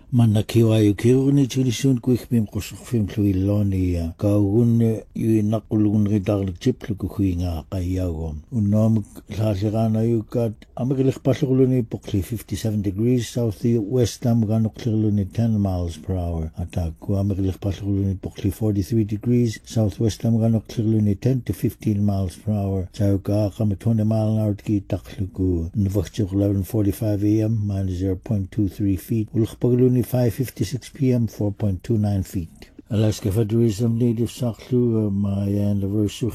Manakiwa yukiruni chilisun kuikbim kusukfim fluiloni kaugun yu nakulun ridarlik chiplu kuhinga kayago unom lasirana yukat amiklik pasuluni pokli 57 degrees southwest amganukirluni 10 miles per hour ataku amiklik pasuluni pokli 43 degrees southwest amganukirluni 10 to 15 miles per hour chauka kama 20 mile an hour ki takluku nvachuk 11:45 am minus 0.23 feet ulkhpagluni 5:56 p.m. 4.29 feet. Alaska Federalism Native Saklu Mayan Versuch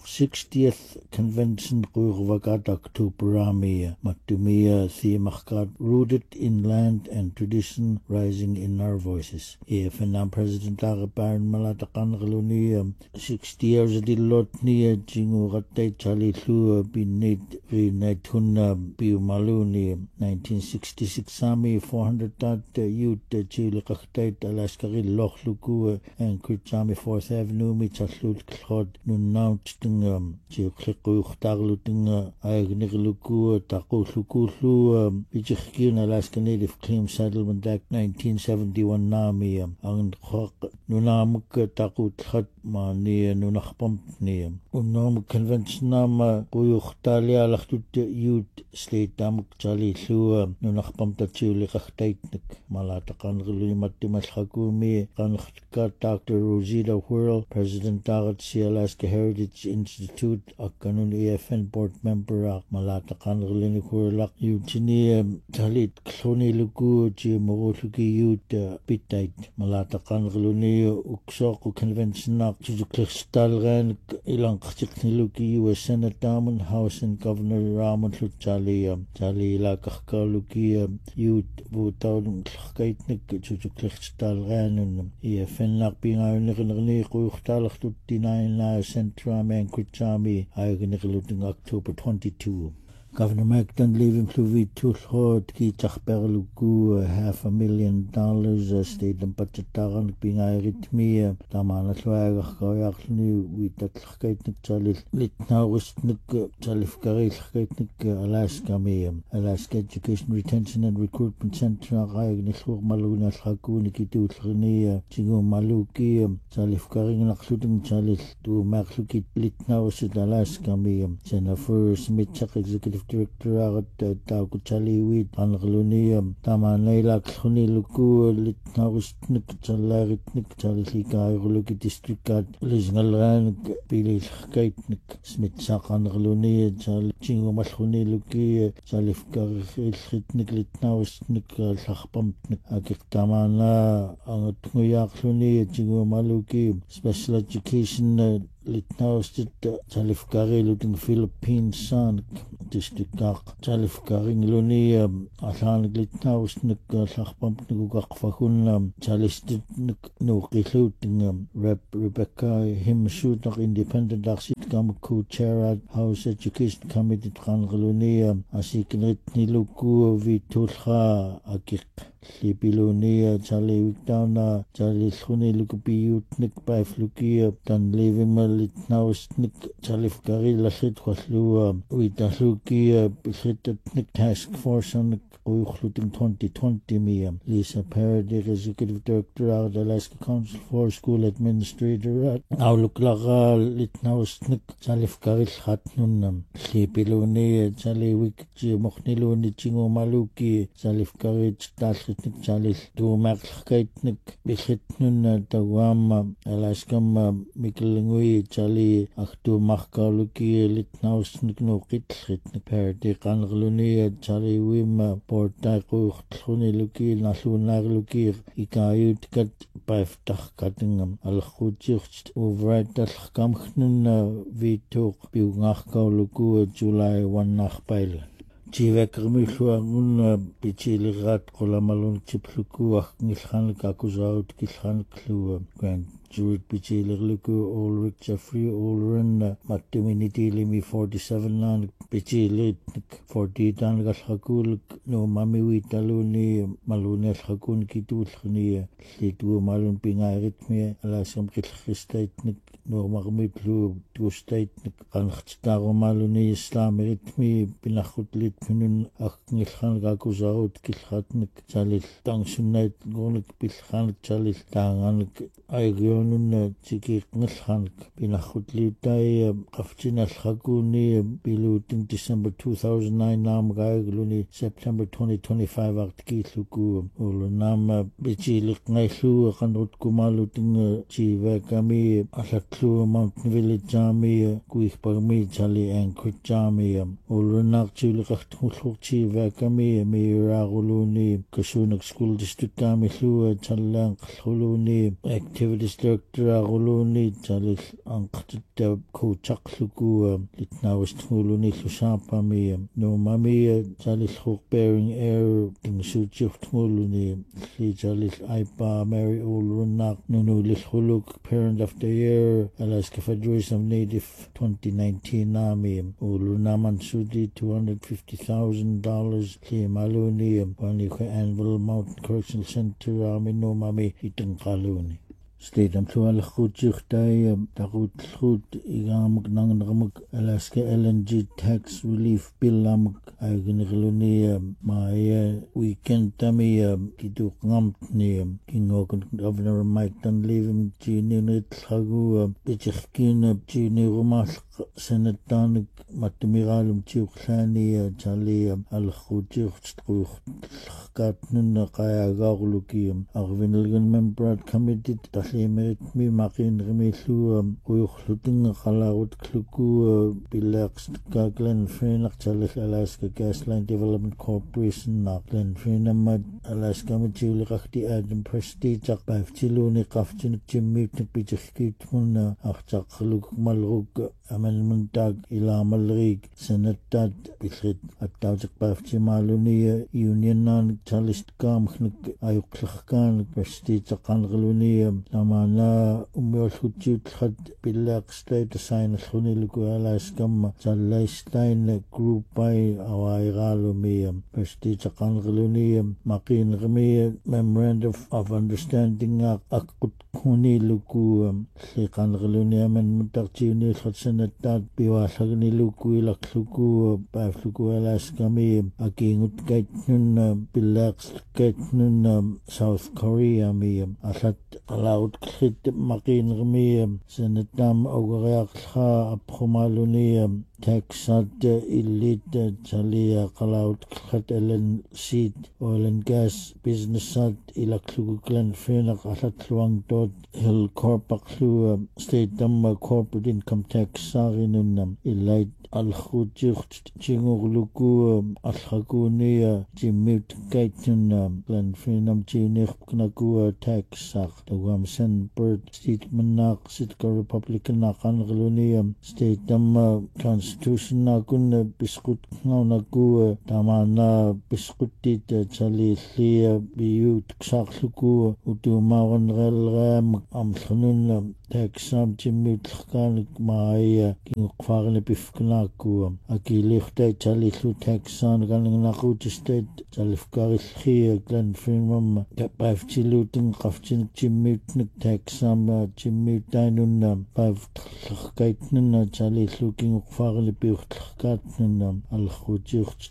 60th Convention Kurvagat Octoberami Matumia Thiamachkat rooted in land and tradition rising in our voices. If and President Agaparan Malatakan Galuni 60 years of the lot near Jingu Rate Charlie Lu Binit Rinatuna Biumaluni 1966 Sami 400 youth Chile Kaktate Alaska Lochluku and Kurchami 4th Avenue Mitsaslut Klod Nunauting Chikliku Tagluting Agnigluku Takusluku Bichikin Alaska Native Claim Settlement Act 1971 Nami and Nunamuk Takut Hat Mani Nunachpump Neam Unam Convention Nama Kuyuchtalia Lachtut Youth State Damuk Charlie Lu Nunachpump Tachuli Kaktaitnik Malatakan Matimas Hakumi Kankat Dr. Rosita Whirl, President Dagat Alaska Heritage Institute, Akanun EFN Board Member, Malata Kangalini Kurlak, Eugenie Talit, Kloni Lugu, Jimorosuki Yut, Pitait, Malata Kangaluni, Uksok, Convention, Chuklistalgan, Ilang Chikniluki, US Senate Daman, House and Governor Raman Chali, Chali Lakakaluki, Yut, Votaun, Kaitnik, Chuklistalgan, EFN. Being our Nigni Kuchtalach to 59 Central Man Kuchami, I can October 22. Governor Macton leaving Fluvi Tushot, Ki Chachberlugu, $500,000, state and Pachataran, being I ritmia, Tamana Swag, Koyakni, with that Kaitnik Chalit, Litnausnik, Chalif Kaitnik, Alaska Mayam, Alaska Education Retention and Recruitment Center, Ragnisur Maluna Hakuniki to Trenia, Chingo Maluki, Chalif Karing Naksuting Chalit, to Maksuki Litnaus at Alaska Mayam, Jennifer Smith, Executive Director at Takuchali with Anglunium, Tamanela Kluni Luku, Litnausnik, Chalaritnik, Chalika, Luki District at Lisngalan, Billy Kaitnik, Smith Sakan Gluni, Chingo Masluni Luki, Chalifka, Hitnik, Litnausnik, Sachpumpnik, Akiktamana, Anguyak Luni, Chingo Maluki, Special Education. Litnaustit Chalifkari looting Philippines San District Chalifkari Luni Asan Litnausnik Sachpumpnik Fakun Chalistit Nukiluting Rep Rebecca Himshutak Independent Axit Kamaku Chair at House Education Committee Trangaluni Asikin Niluku Vitulha Akik Lipilunia Charlie Victana Charlie Suni Lukupi Utnik by Fluki Tan Living Litnausnik Chalif Gari Lasit Waslua Vitasuki Bisitnik Task Force on Uyukluting 2020 Miam Lisa Parody Executive Director of the Alaska Council for School Administrator at Auluklaga Litnausnik Chalif Gari Hatnunam Lipilunia Charlie Wiki Mokniluni Chingo Maluki Chalif Gari Task Chalis to Maxkaitnik Bishitnun Tawam Alaskam Mikelingui Chali Achtu Machkaluki Litnausnik no Kitritnik Perdi Kangluni Chali Wim Portaku Tuni Luki Nasunagluki Ikayut Kat Paftach Kattingam Alchutjust Uvratas Kamchnun Vitok Bugachka Luku July 1 Nachpeil. Chivekrimishwa un pichiligat kolamalun chipluku nilhan kakuzaut kilhan klu grand jury pichiliku Ulrich Jeffrey Ulren Matiminity Limi 47 nan Pichilit 40 tangalhakuluk no mamiwi taluni maluni alhakun kitulkhni litu malun pingairitmi alasam kilkhristaitnik no magmitlu tustaitnik qankhtarumaluni islamiritmi pinakhutlit minun akngilkhan gakusaut kilkhatnik chalil tangsunnait gonik pilkhanik chalil tanganik aigionun tikikngilkhanik pinakhutlitai qaftinalhakuni bilutin December 2009 nam gaigluni September 2025 artikilluku ulunam bichilik ngailu qanrut kumaluting chivekami alatlu Mountain Village ami kuihparmi chali Anchorage ami ulunak chilikaqtullu chivekami miraguluni kasunak school district ami lu chalang quluni activities director aguluni chali anqatta coachaqluku litnawastuluni lusapami no mami chali bearing air tingsuchuluni li chali aipa Mary ulunak nunu lihuluk parent of the year Alaska Federation of Native 2019 nami ulunaman sudi $250,000 li maluni wani ko Anvil Mountain Correctional Center ami no mami itangkaluni State Employer Khutchtai Takutlhut Igamuk Nangamuk Alaska LNG Tax Relief Bill Amuk Agniluni my weekend Tami Kitu Ngamtni King Governor Mike Dunleavy Jinit Hagu Bichkin Jini Rumal Senatanik Matmiralum Chiuklani Chali Al Khutchtu Katnun Kaya Gagluki Arvinilgan Member Committee Meritmi makin remilu uyukhluting qalawut kluku bilax ka Glen Freenak Chalif Alaska Gasline Development Corporation na Glen Freenamad Alaska Machili Qakti Adam Prestige Bafchiluni Qafchin Chimmit Pichkit Muna Afchak Luk Malruk Amendment Tag Ilamalrig Senatat Bichit Atawjak Bafchimaluni Union Nan Chalist Kam Ayuklakkan Prestige Qangluni Lamana umyolhutjut khat bilak state sign khuniluku alaskam chalaistein group by awaigalumi prestige qangluni maqin gmi memorandum of understanding akut khuniluku liqangluni man mutarchini khatsanat biwalagniluku ilakluku bafluku alaskami akingut kaitnun bilak kaitnun South Korea mi alat allowed klit makin gmi senatam ogreaqha aphumaluni taxat illit chalia allowed klit elen seat oil and gas business at ilaklu Glen Freenak alatluang dot hill corpaklu state dam corporate income tax sarinun ilait al-khutjucht chingurluku al-khakuni jimmit kaitun Glen Freenam chinir knaku tax Wamsen Bird State Manak Sitka Republican Nakangluni State Dam Constitution Nakun Biskut Naku Tamana Biskutit Chali Lia Biut Ksakluku Utumaran Relram Amthanun Texam Jimmy Tkan Maya King Farne Bifknaku Akilichte Chali Texan Gananaku State Chalifkari Glen Freeman Kapaf Chilutin Kafchin Jimmitnik Texam Jimmitanun Five Kaitnan Chali looking Farle Bifkatnan Alhujucht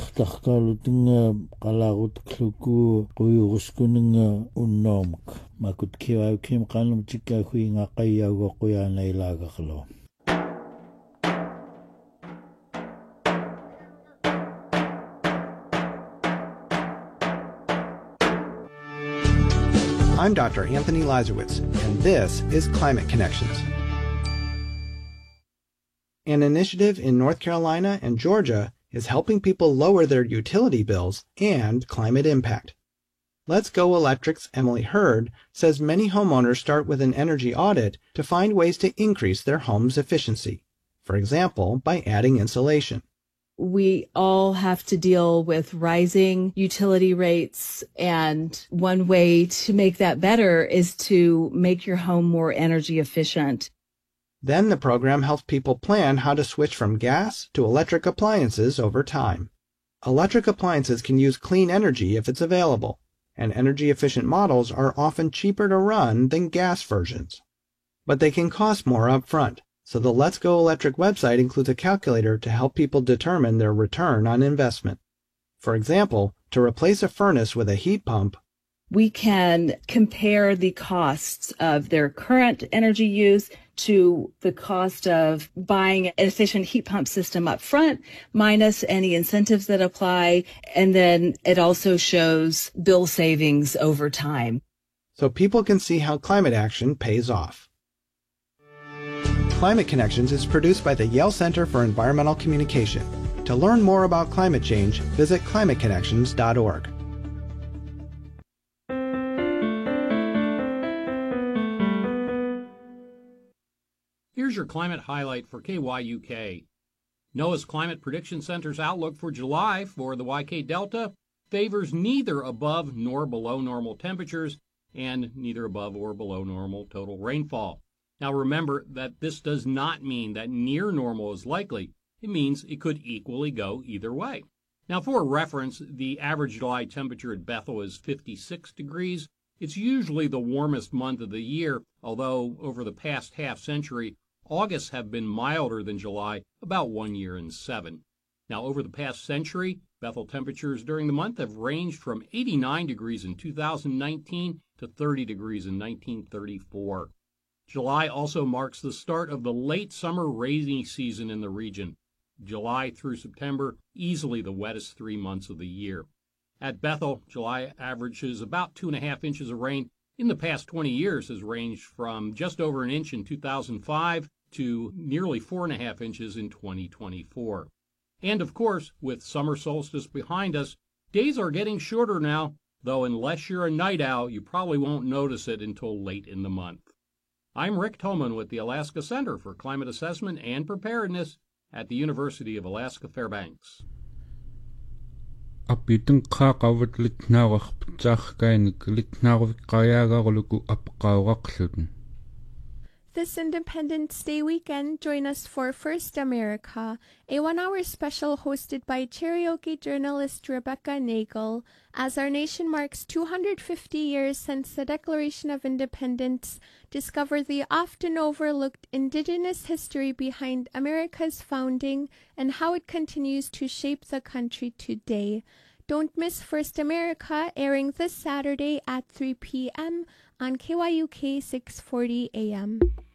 Utkakalutin Kalarut Kluku Uyuskuning Unomk Makut Kiwa Kim Kanum Chika Huinga Kaya Gokuya Nailagaklo. I'm Dr. Anthony Lazarowitz, and this is Climate Connections, an initiative in North Carolina and Georgia is helping people lower their utility bills and climate impact. Let's Go Electric's Emily Hurd says many homeowners start with an energy audit to find ways to increase their home's efficiency, for example, by adding insulation. We all have to deal with rising utility rates, and one way to make that better is to make your home more energy efficient. Then the program helps people plan how to switch from gas to electric appliances over time. Electric appliances can use clean energy if it's available, and energy-efficient models are often cheaper to run than gas versions. But they can cost more up front, so the Let's Go Electric website includes a calculator to help people determine their return on investment. For example, to replace a furnace with a heat pump, we can compare the costs of their current energy use to the cost of buying an efficient heat pump system up front, minus any incentives that apply, and then it also shows bill savings over time. So people can see how climate action pays off. Climate Connections is produced by the Yale Center for Environmental Communication. To learn more about climate change, visit climateconnections.org. Here's your climate highlight for KYUK. NOAA's Climate Prediction Center's outlook for July for the YK Delta favors neither above nor below normal temperatures and neither above or below normal total rainfall. Now remember that this does not mean that near normal is likely. It means it could equally go either way. Now for reference, the average July temperature at Bethel is 56 degrees. It's usually the warmest month of the year, although over the past half century, Augusts have been milder than July, about 1 year in 7. Now, over the past century, Bethel temperatures during the month have ranged from 89 degrees in 2019 to 30 degrees in 1934. July also marks the start of the late summer rainy season in the region. July through September, easily the wettest 3 months of the year. At Bethel, July averages about 2.5 inches of rain. In the past 20 years has ranged from just over an inch in 2005 to nearly 4.5 inches in 2024. And of course, with summer solstice behind us, days are getting shorter now, though unless you're a night owl, you probably won't notice it until late in the month. I'm Rick Tolman with the Alaska Center for Climate Assessment and Preparedness at the University of Alaska Fairbanks. Apitun qaqawat litnaawaq pitsaaqkainik litnaawaqayaagaaruluku apqaawaqluten. This Independence Day weekend, join us for First America, a 1-hour special hosted by Cherokee journalist Rebecca Nagel, as our nation marks 250 years since the Declaration of Independence. Discover the often overlooked Indigenous history behind America's founding and how it continues to shape the country today. Don't miss First America, airing this Saturday at 3 p.m. on KYUK 640 AM.